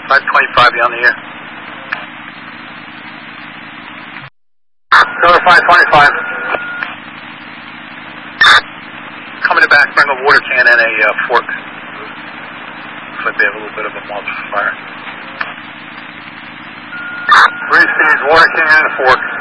525, you on the air. Go to 525. Coming back, bring a water can and a fork. Looks like they have a little bit of a mulch fire. 3 speeds, water can and a fork.